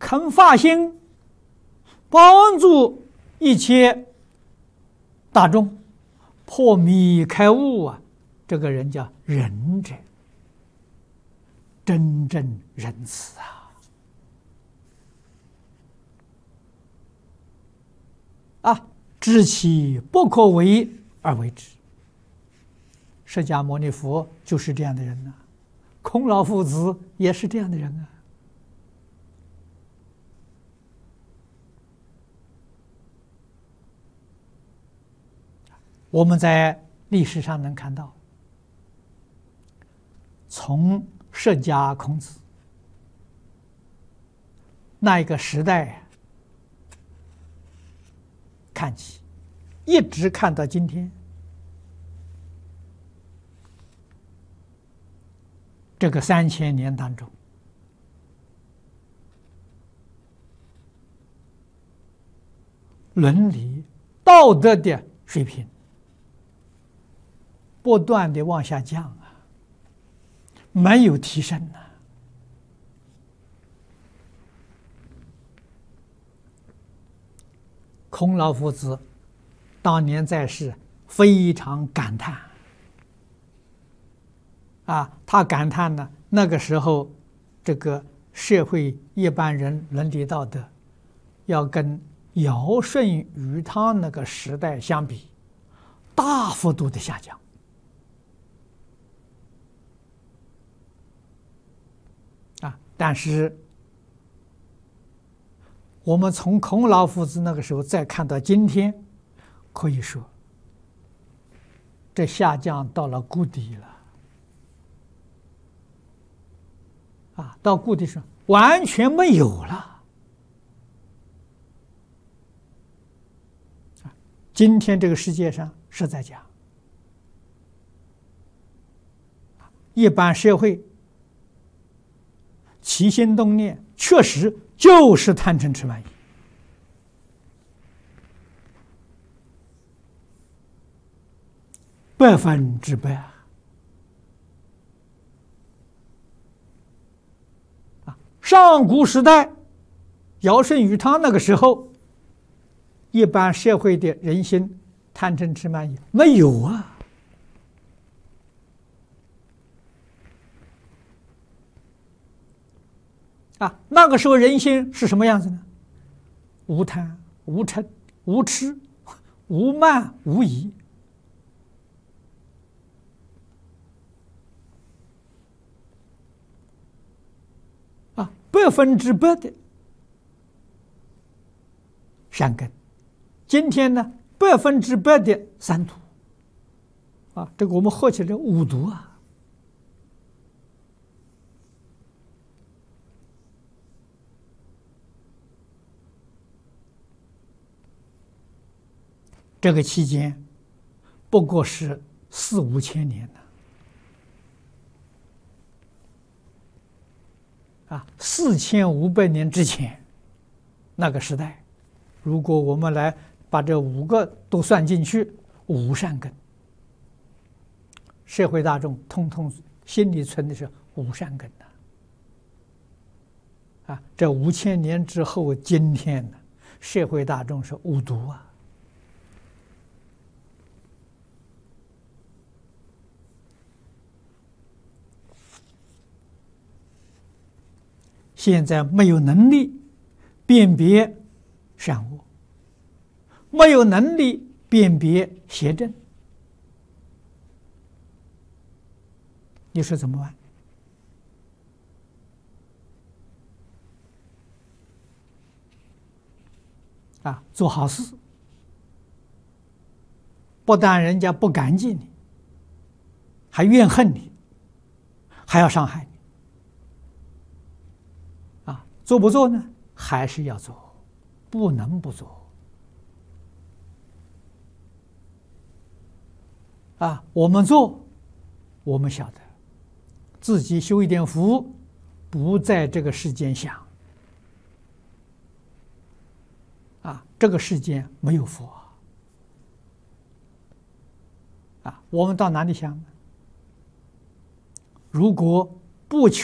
肯发心帮助一切大众破迷开悟啊，这个人叫仁者，真正仁慈知其不可为而为之。释迦牟尼佛就是这样的人孔老夫子也是这样的人我们在历史上能看到，从释迦、孔子那一个时代看起，一直看到今天，这个3000年当中，伦理道德的水平不断的往下降没有提升孔老夫子当年在世，非常感叹他感叹呢，那个时候这个社会一般人伦理道德要跟尧舜禹汤那个时代相比，大幅度的下降但是我们从孔老夫子那个时候再看到今天，可以说这下降到了谷底了到谷底上完全没有了今天这个世界上是在讲一般社会起心动念确实就是贪嗔痴慢疑100%上古时代尧舜禹汤那个时候，一般社会的人心贪嗔痴慢疑没有那个时候人心是什么样子呢？无贪无嗔无痴无慢无疑100%的善根。今天呢100%的三毒这个我们合起来五毒这个期间不过是4、5千年4500年之前那个时代，如果我们来把这5个都算进去，5善根，社会大众通通心里存的是5善根这5000年之后，今天呢，社会大众是5毒现在没有能力辨别善恶，没有能力辨别邪正，你说怎么办？做好事，不但人家不感激你，还怨恨你，还要伤害你。做不做呢？还是要做，不能不做。我们做，我们晓得自己修一点福，不在这个世间想这个世间没有佛我们到哪里想呢？如果不求